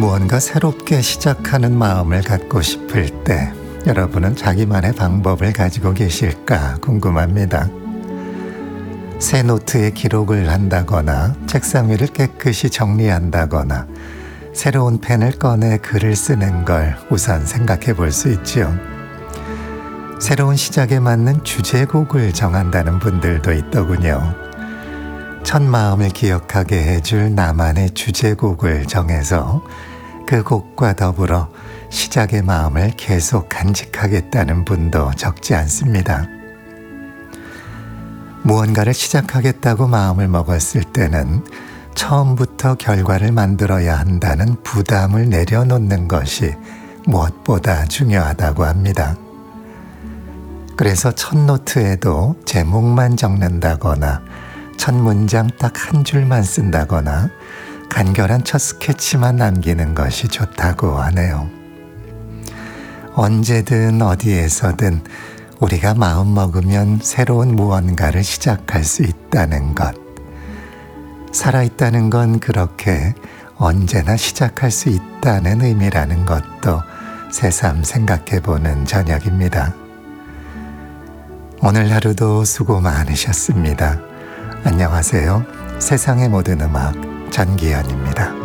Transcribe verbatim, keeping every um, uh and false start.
무언가 새롭게 시작하는 마음을 갖고 싶을 때 여러분은 자기만의 방법을 가지고 계실까 궁금합니다. 새 노트에 기록을 한다거나 책상 위를 깨끗이 정리한다거나 새로운 펜을 꺼내 글을 쓰는 걸 우선 생각해 볼 수 있지요. 새로운 시작에 맞는 주제곡을 정한다는 분들도 있더군요. 첫 마음을 기억하게 해줄 나만의 주제곡을 정해서 그 곡과 더불어 시작의 마음을 계속 간직하겠다는 분도 적지 않습니다. 무언가를 시작하겠다고 마음을 먹었을 때는 처음부터 결과를 만들어야 한다는 부담을 내려놓는 것이 무엇보다 중요하다고 합니다. 그래서 첫 노트에도 제목만 적는다거나 첫 문장 딱 한 줄만 쓴다거나 간결한 첫 스케치만 남기는 것이 좋다고 하네요. 언제든 어디에서든 우리가 마음먹으면 새로운 무언가를 시작할 수 있다는 것. 살아있다는 건 그렇게 언제나 시작할 수 있다는 의미라는 것도 새삼 생각해보는 저녁입니다. 오늘 하루도 수고 많으셨습니다. 안녕하세요. 세상의 모든 음악 전기현입니다.